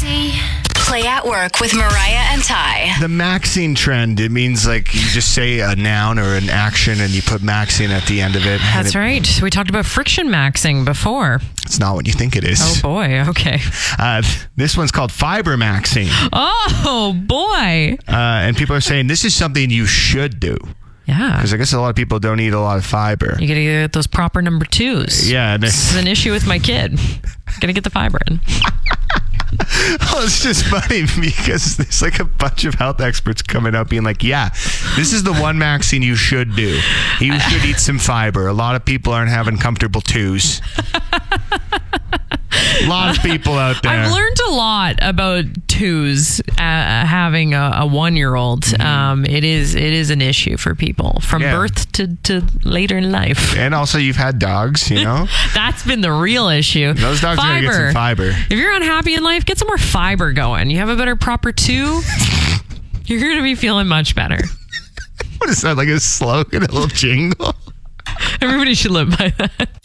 Play at Work with Mariah and Ty. The maxing trend, it means like you just say a noun or an action and you put maxing at the end of it. That's right. We talked about friction maxing before. It's not what you think it is. Oh, boy. Okay. This one's called fiber maxing. Oh, boy. And people are saying this is something you should do. Yeah. Because I guess a lot of people don't eat a lot of fiber. You got to get those proper number twos. Yeah. This is an issue with my kid. Got to get the fiber in. Oh, it's just funny because there's like a bunch of health experts coming out being like, yeah, this is the one maxing you should do. You should eat some fiber. A lot of people aren't having comfortable twos. A lot of people out there. I've learned a lot about twos having a 1-year-old. It is an issue for people from birth to later in life. And also you've had dogs, you know? That's been the real issue. Those dogs are going to get some fiber. If you're unhappy in life, get some more fiber going. You have a better proper two, you're going to be feeling much better. What is that, like a slogan, a little jingle? Everybody should live by that.